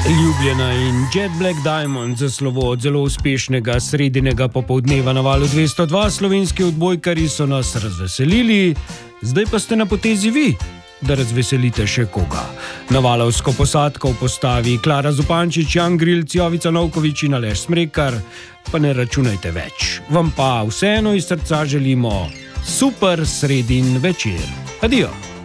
Ljubljana in Jet Black Diamond za slovo od zelo uspešnega sredinega popoldneva na Valu 202. Slovenski odbojkari so nas razveselili, zdaj pa ste na potezi vi, da razveselite še koga. Na valovsko posadko v postavi Klara Zupančič, Jan Grilc, Jovica Novkovič in Aleš Smrekar, pa ne računajte več. Vam pa vseeno iz srca želimo super sredin večer. Adijo!